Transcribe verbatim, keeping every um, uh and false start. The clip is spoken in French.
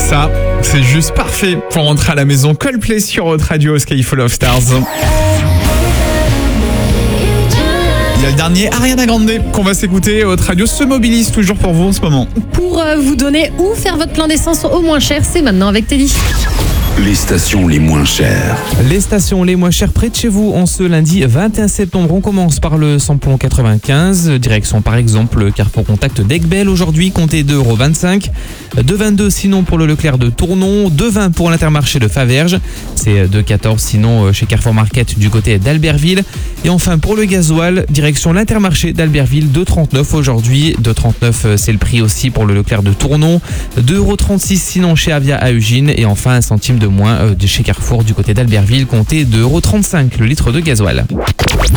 Ça, c'est juste parfait pour rentrer à la maison. Coldplay sur Haute Radio, Sky Full of Stars. Il y a le dernier Ariana Grande qu'on va s'écouter. Haute Radio se mobilise toujours pour vous en ce moment. Pour euh, vous donner où faire votre plein d'essence au moins cher, c'est maintenant avec Teddy. Les stations les moins chères. Les stations les moins chères près de chez vous en ce lundi vingt et un septembre. On commence par le samplon quatre-vingt-quinze, direction par exemple le Carrefour Contact d'Aiguebelle aujourd'hui, comptez deux euros vingt-cinq. deux euros vingt-deux sinon pour le Leclerc de Tournon, deux euros vingt pour l'Intermarché de Faverges, c'est deux euros quatorze sinon chez Carrefour Market du côté d'Albertville. Et enfin pour le gasoil, direction l'Intermarché d'Albertville, deux euros trente-neuf aujourd'hui, deux euros trente-neuf c'est le prix aussi pour le Leclerc de Tournon, deux euros trente-six sinon chez Avia à Ugine et enfin un centime de moins de chez Carrefour du côté d'Albertville, comptez deux euros trente-cinq le litre de gasoil.